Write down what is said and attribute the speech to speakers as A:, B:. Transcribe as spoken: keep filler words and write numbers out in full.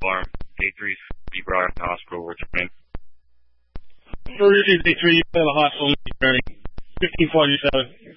A: alarm. Day three be brought to the hospital returning.
B: So this is day three, you have a hospital returning. fifteen forty-seven.